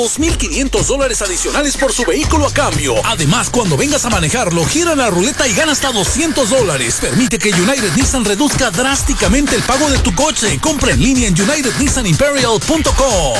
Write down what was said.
$2,500 adicionales por su vehículo a cambio. Además, cuando vengas a manejarlo, gira la ruleta y gana hasta $200. Permite que United Nissan reduzca drásticamente el pago de tu coche. Compra en línea en unitednissanimperial.com.